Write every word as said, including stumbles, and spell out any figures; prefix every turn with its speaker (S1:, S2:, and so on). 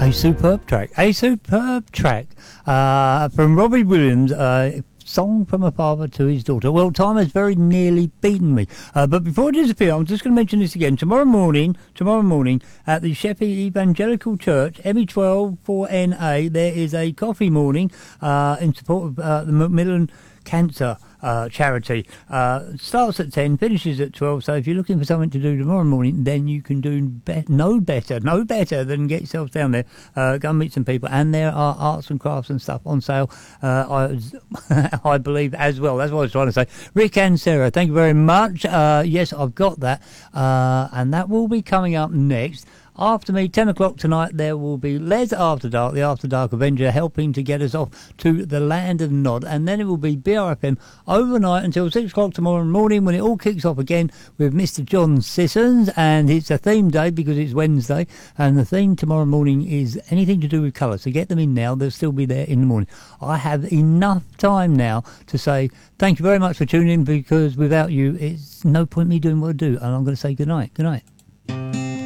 S1: A superb track, a superb track uh, from Robbie Williams, uh, song from a father to his daughter. Well, time has very nearly beaten me. Uh, but before I disappear, I'm just going to mention this again. Tomorrow morning, tomorrow morning at the Sheffield Evangelical Church, M E twelve four N A, there is a coffee morning uh, in support of uh, the Macmillan Cancer uh, charity. Uh, starts at ten, finishes at twelve. So if you're looking for something to do tomorrow morning, then you can do be- no better, no better than get yourself down there, uh, go and meet some people. And there are arts and crafts and stuff on sale, uh, I, I believe, as well. That's what I was trying to say. Rick and Sarah, thank you very much. Uh, yes, I've got that. Uh, and that will be coming up next. After me, ten o'clock tonight, there will be Les After Dark, the After Dark Avenger, helping to get us off to the land of Nod. And then it will be B R F M overnight until six o'clock tomorrow morning when it all kicks off again with Mister John Sissons. And it's a theme day because it's Wednesday. And the theme tomorrow morning is anything to do with colour. So get them in now. They'll still be there in the morning. I have enough time now to say thank you very much for tuning in, because without you, it's no point me doing what I do. And I'm going to say good night. Good night.